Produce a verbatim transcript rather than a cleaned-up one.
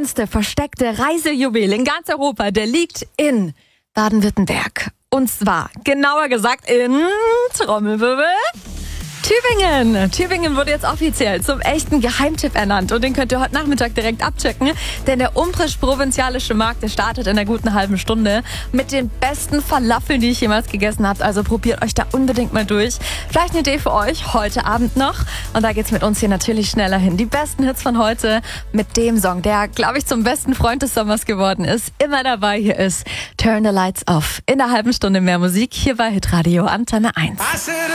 schönste versteckte Reisejuwel in ganz Europa, der liegt in Baden-Württemberg. Und zwar, genauer gesagt, in Trommelwirbel, Tübingen. Tübingen wurde jetzt offiziell zum echten Geheimtipp ernannt und den könnt ihr heute Nachmittag direkt abchecken, denn der umbrisch-provinzialische Markt, der startet in einer guten halben Stunde mit den besten Falafeln, die ich jemals gegessen habe. Also probiert euch da unbedingt mal durch. Vielleicht eine Idee für euch heute Abend noch und da geht's mit uns hier natürlich schneller hin. Die besten Hits von heute mit dem Song, der, glaube ich, zum besten Freund des Sommers geworden ist. Immer dabei hier ist Turn the Lights Off. In einer halben Stunde mehr Musik hier bei Hitradio Antenne eins.